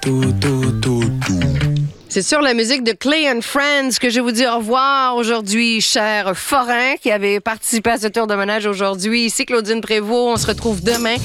C'est sur la musique de Clay and Friends que je vous dis au revoir aujourd'hui, cher forain qui avait participé à ce tour de manège aujourd'hui. Ici Claudine Prévost, on se retrouve demain.